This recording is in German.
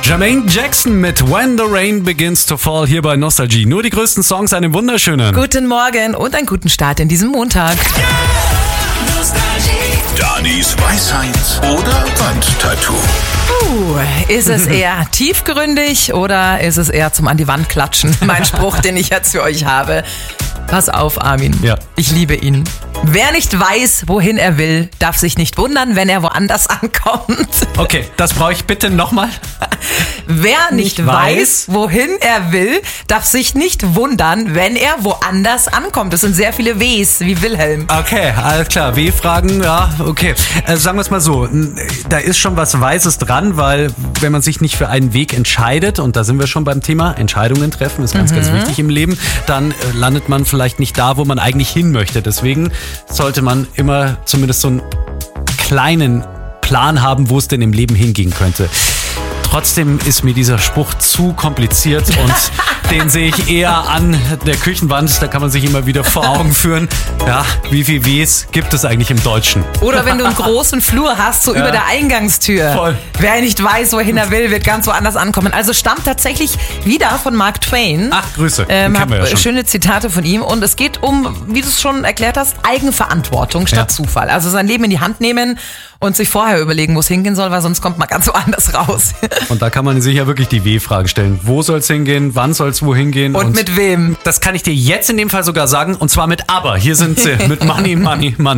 Jermaine Jackson mit When the Rain Begins to Fall hier bei Nostalgie. Nur die größten Songs, einen wunderschönen Guten Morgen und einen guten Start in diesem Montag. Danis Weisheit oder Wandtattoo. Ist es eher tiefgründig oder ist es eher zum an die Wand klatschen? Mein Spruch, den ich jetzt für euch habe. Pass auf, Armin. Ja. Ich liebe ihn. Wer nicht weiß, wohin er will, darf sich nicht wundern, wenn er woanders ankommt. Okay, das brauche ich bitte nochmal. Wer nicht weiß, wohin er will, darf sich nicht wundern, wenn er woanders ankommt. Das sind sehr viele Ws, wie Wilhelm. Okay, alles klar. W-Fragen, ja, okay. Sagen wir es mal so, da ist schon was Weises dran, weil wenn man sich nicht für einen Weg entscheidet, und da sind wir schon beim Thema, Entscheidungen treffen ist ganz, ganz wichtig im Leben, dann landet man vielleicht nicht da, wo man eigentlich hin möchte. Deswegen sollte man immer zumindest so einen kleinen Plan haben, wo es denn im Leben hingehen könnte. Trotzdem ist mir dieser Spruch zu kompliziert und den sehe ich eher an der Küchenwand. Da kann man sich immer wieder vor Augen führen, ja, wie viel Ws gibt es eigentlich im Deutschen? Oder wenn du einen großen Flur hast, so über der Eingangstür. Voll. Wer nicht weiß, wohin er will, wird ganz woanders ankommen. Also stammt tatsächlich wieder von Mark Twain. Ach, Grüße. Den kennen wir ja schon. Schöne Zitate von ihm. Und es geht um, wie du es schon erklärt hast, Eigenverantwortung statt Zufall. Also sein Leben in die Hand nehmen und sich vorher überlegen, wo es hingehen soll, weil sonst kommt man ganz woanders raus. Und da kann man sich ja wirklich die W-Frage stellen. Wo soll es hingehen? Wann soll es wohin gehen? Und mit wem? Das kann ich dir jetzt in dem Fall sogar sagen. Und zwar mit Aber. Hier sind sie mit Money, Money, Money.